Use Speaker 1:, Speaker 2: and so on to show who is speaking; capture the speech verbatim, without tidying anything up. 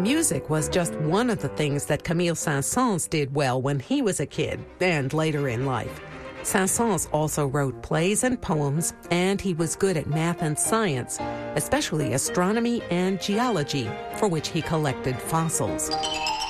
Speaker 1: Music was just one of the things that Camille Saint-Saëns did well when he was a kid and later in life. Saint-Saëns also wrote plays and poems, and he was good at math and science, especially astronomy and geology, for which he collected fossils.